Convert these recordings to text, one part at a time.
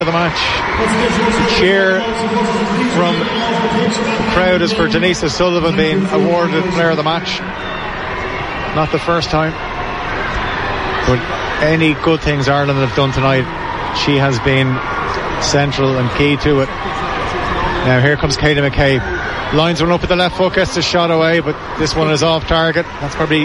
the match. The cheer from the crowd is for Denise O'Sullivan being awarded player of the match. Not the first time, but any good things Ireland have done tonight, she has been central and key to it. Now here comes Katie McCabe. Lines one up with the left foot, gets the shot away, but this one is off target. That's probably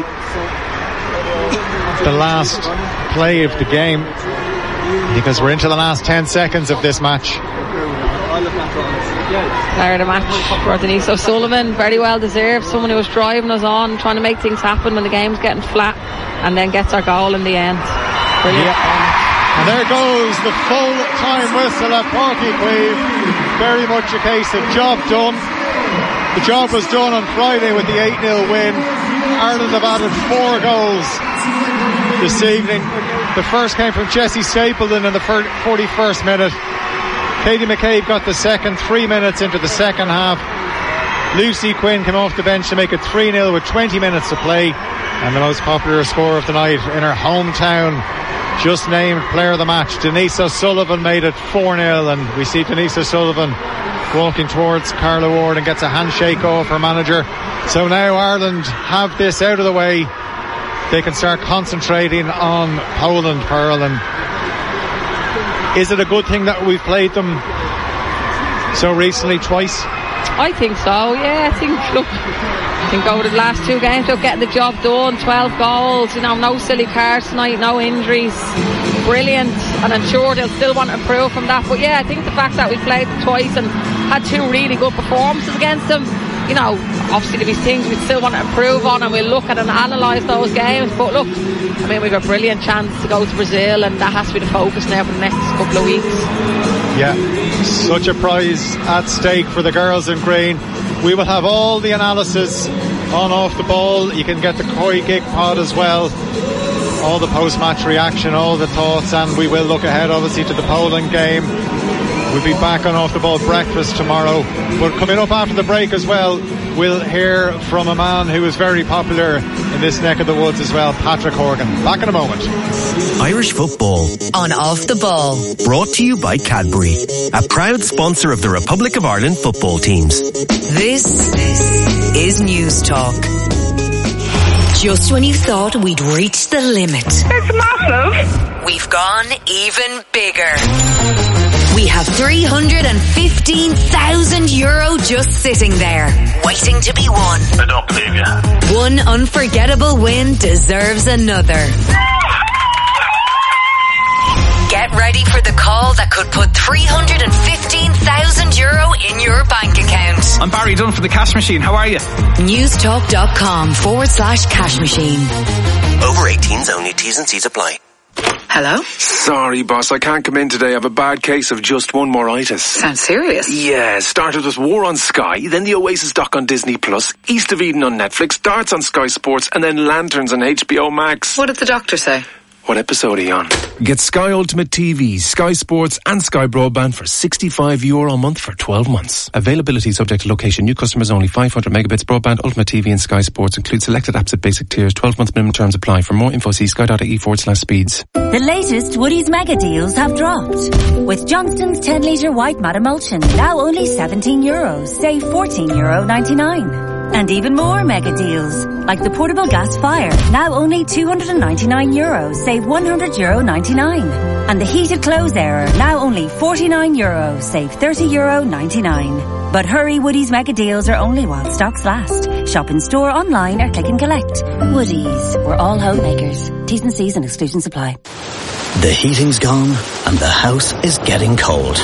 the last play of the game, because we're into the last 10 seconds of this match. Player of the match for Denise O'Sullivan, very well deserved. Someone who was driving us on, trying to make things happen when the game's getting flat, and then gets our goal in the end. Brilliant. Yeah. And there goes the full-time whistle at Páirc Uí Chaoimh. Very much a case of job done. The job was done on Friday with the 8-0 win. Ireland have added 4 goals this evening. The first came from Jessie Stapleton in the 41st minute. Katie McCabe got the second 3 minutes into the second half. Lucy Quinn came off the bench to make it 3-0 with 20 minutes to play. And the most popular scorer of the night in her hometown, just named player of the match, Denise O'Sullivan, made it 4-0. And we see Denise O'Sullivan walking towards Carla Ward and gets a handshake off her manager. So now Ireland have this out of the way. They can start concentrating on Poland, Pearl. And is it a good thing that we've played them so recently twice? I think so, yeah. I think over the last 2 games they're getting the job done. 12 goals, no silly cards tonight, no injuries. Brilliant, and I'm sure they'll still want to improve from that. But yeah, I think the fact that we played them twice and had 2 really good performances against them, obviously there'll be things we still want to improve on, and we'll look at and analyse those games. But look, we've a brilliant chance to go to Brazil, and that has to be the focus now for the next couple of weeks. Yeah, such a prize at stake for the girls in green. We will have all the analysis on Off the Ball. You can get the Koi Gig Pod as well, all the post-match reaction, all the thoughts, and we will look ahead obviously to the Poland game. We'll be back on Off the Ball breakfast tomorrow. But coming up after the break as well, we'll hear from a man who is very popular in this neck of the woods as well, Patrick Horgan. Back in a moment. Irish football on Off the Ball, brought to you by Cadbury, a proud sponsor of the Republic of Ireland football teams. This is News Talk. Just when you thought we'd reached the limit, it's massive. We've gone even bigger. We have €315,000 just sitting there, waiting to be won. I don't believe you. One unforgettable win deserves another. Get ready for the call that could put €315,000 in your bank account. I'm Barry Dunn for the Cash Machine. How are you? Newstalk.com/cash machine. Over 18s only. T's and C's apply. Hello? Sorry, boss, I can't come in today. I have a bad case of just one more-itis. Sounds serious. Yeah, started with War on Sky, then the Oasis doc on Disney Plus, East of Eden on Netflix, Darts on Sky Sports, and then Lanterns on HBO Max. What did the doctor say? What episode are you on? Get Sky Ultimate TV, Sky Sports and Sky Broadband for €65 a month for 12 months. Availability subject to location. New customers only. 500 megabits broadband, Ultimate TV and Sky Sports. Include selected apps at basic tiers. 12-month minimum terms apply. For more info, see sky.ie/speeds. The latest Woodies mega deals have dropped. With Johnston's 10-litre white matte emulsion, now only €17, save €14.99. And even more mega deals, like the portable gas fire, now only €299, save €100.99. And the heated clothes airer, now only €49, save €30.99. But hurry, Woodies mega deals are only while stocks last. Shop in store, online or click and collect. Woodies, we're all homemakers. T's and C's and exclusions apply. The heating's gone and the house is getting cold.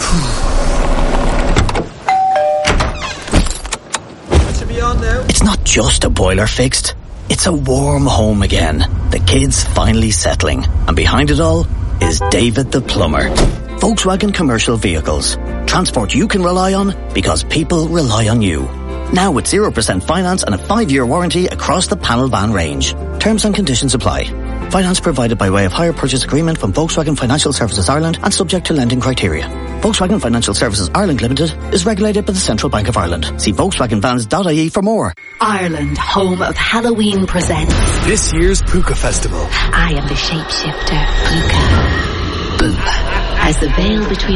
It's not just a boiler fixed, it's a warm home again. The kids finally settling, and behind it all is David the plumber. Volkswagen Commercial Vehicles. Transport you can rely on because people rely on you. Now with 0% finance and a 5-year warranty across the panel van range. Terms and conditions apply. Finance provided by way of hire purchase agreement from Volkswagen Financial Services Ireland and subject to lending criteria. Volkswagen Financial Services Ireland Limited is regulated by the Central Bank of Ireland. See VolkswagenVans.ie for more. Ireland, home of Halloween, presents this year's Puka Festival. I am the shapeshifter, Puka. Boom. as the veil between